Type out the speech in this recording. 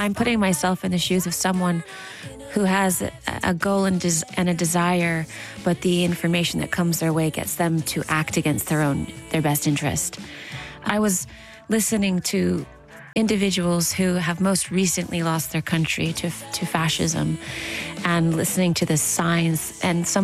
I'm putting myself in the shoes of someone who has a goal and a desire, but the information that comes their way gets them to act against their best interest. I was listening to individuals who have most recently lost their country to fascism, and listening to the signs, and some